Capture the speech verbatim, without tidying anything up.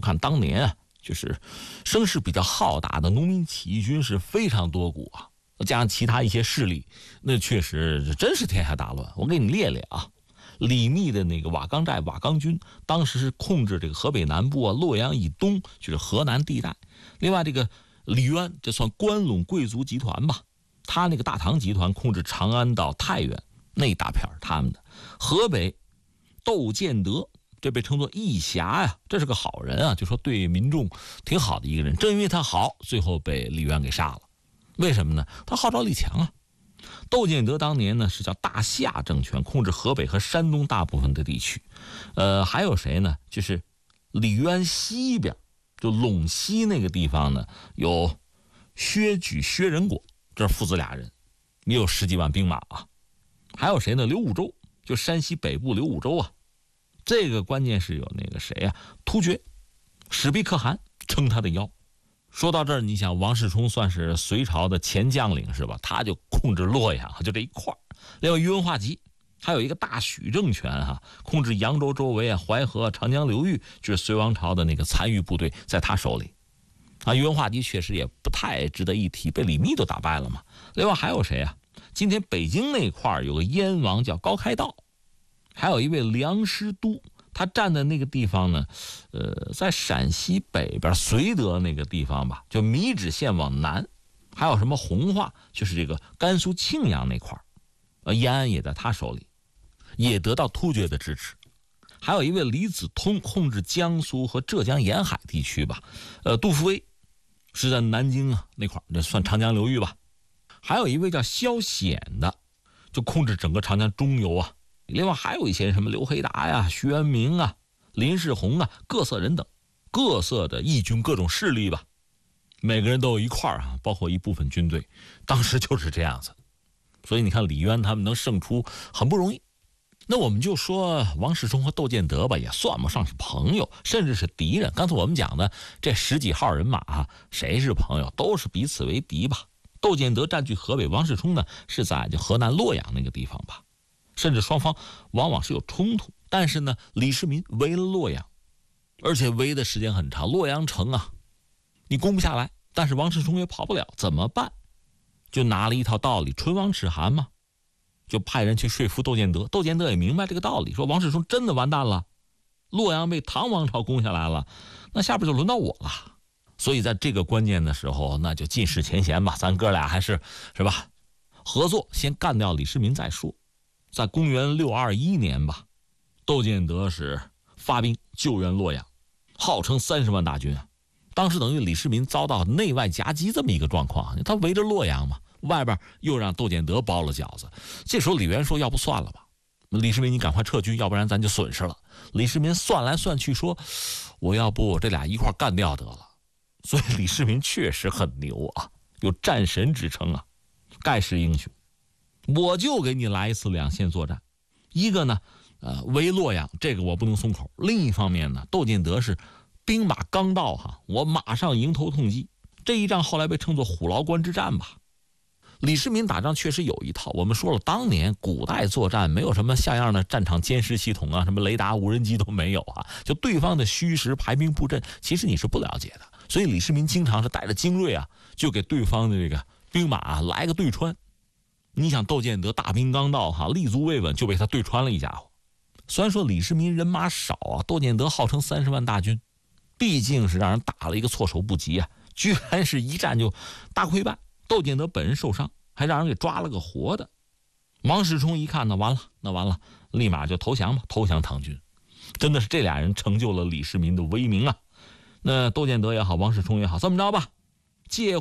看当年啊，就是声势比较浩大的农民起义军是非常多股啊，加上其他一些势力，那确实真是天下大乱。我给你列列啊，李密的那个瓦岗寨瓦岗军，当时是控制这个河北南部啊，洛阳以东就是河南地带。另外这个李渊，这算关陇贵族集团吧，他那个大唐集团控制长安到太原那一大片他们的。河北窦建德，这被称作义侠呀，这是个好人啊，就说对民众挺好的一个人。正因为他好，最后被李渊给杀了。为什么呢？他号召力强啊。窦建德当年呢是叫大夏政权，控制河北和山东大部分的地区。呃，还有谁呢？就是李渊西边，就陇西那个地方呢，有薛举、薛仁果，这是父子俩人，也有十几万兵马啊。还有谁呢？刘武周，就山西北部刘武周啊。这个关键是有那个谁啊，突厥史必可汗撑他的腰。说到这儿，你想王世充算是隋朝的前将领是吧？他就控制洛阳，就这一块儿。另外，宇文化及还有一个大许政权哈，控制扬州周围啊，淮河、长江流域，就是隋王朝的那个残余部队，在他手里。啊，宇文化及确实也不太值得一提，被李密都打败了嘛。另外还有谁啊？今天北京那块儿有个燕王叫高开道，还有一位梁师都。他站的那个地方呢，呃，在陕西北边绥德那个地方吧，就米脂县往南，还有什么红化，就是这个甘肃庆阳那块呃，延安也在他手里，也得到突厥的支持。还有一位李子通控制江苏和浙江沿海地区吧，呃，杜伏威是在南京啊那块这算长江流域吧。还有一位叫萧显的，就控制整个长江中游啊。另外还有一些人，什么刘黑达呀、徐元明啊、林世宏啊，各色人等，各色的义军各种势力吧，每个人都有一块啊，包括一部分军队，当时就是这样子。所以你看李渊他们能胜出很不容易。那我们就说王世充和窦建德吧，也算不上是朋友，甚至是敌人。刚才我们讲的这十几号人马啊，谁是朋友？都是彼此为敌吧。窦建德占据河北，王世充呢是在就河南洛阳那个地方吧。甚至双方往往是有冲突，但是呢，李世民围了洛阳，而且围的时间很长。洛阳城啊，你攻不下来，但是王世充也跑不了，怎么办？就拿了一套道理，唇亡齿寒嘛，就派人去说服窦建德。窦建德也明白这个道理，说王世充真的完蛋了，洛阳被唐王朝攻下来了，那下边就轮到我了。所以在这个关键的时候，那就尽释前嫌吧，咱哥俩还是是吧，合作，先干掉李世民再说。在公元六二一年吧，窦建德是发兵救援洛阳，号称三十万大军啊。当时等于李世民遭到内外夹击这么一个状况，他围着洛阳嘛，外边又让窦建德包了饺子。这时候李渊说：“要不算了吧，李世民你赶快撤军，要不然咱就损失了。”李世民算来算去说：“我要不这俩一块干掉得了。”所以李世民确实很牛啊，有战神之称啊，盖世英雄。我就给你来一次两线作战，一个呢，呃，围洛阳，这个我不能松口。另一方面呢，窦建德是兵马刚到哈，我马上迎头痛击。这一仗后来被称作虎牢关之战吧。李世民打仗确实有一套，我们说了，当年古代作战没有什么像样的战场监视系统啊，什么雷达、无人机都没有啊，就对方的虚实、排兵布阵，其实你是不了解的。所以李世民经常是带着精锐啊，就给对方的这个兵马啊来个对穿。你想窦建德大兵刚到哈，立足未稳就被他对穿了一家伙。虽然说李世民人马少啊，窦建德号称三十万大军，毕竟是让人打了一个措手不及啊，居然是一战就大溃败。窦建德本人受伤，还让人给抓了个活的。王世充一看，那完了，那完了，立马就投降吧，投降唐军。真的是这俩人成就了李世民的威名啊。那窦建德也好，王世充也好，这么着吧，借